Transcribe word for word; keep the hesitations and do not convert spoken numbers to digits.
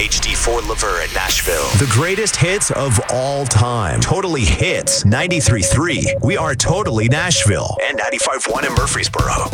H D four Lever at Nashville. The greatest hits of all time. Totally Hits. ninety-three point three. We are Totally Nashville. And ninety-five point one in Murfreesboro.